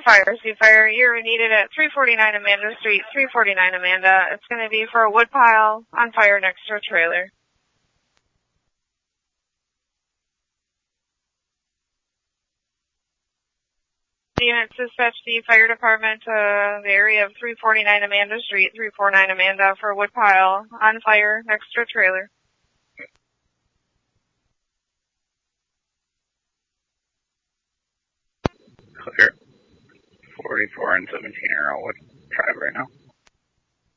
fire, C-Fire. You're needed at 349 Amanda Street, 349 Amanda. It's going to be for a wood pile on fire next to a trailer. Units dispatch the fire department to the area of 349 Amanda Street, 349 Amanda for a wood pile on fire next to a trailer. Clear. 44 and 17 are all with tribe right now.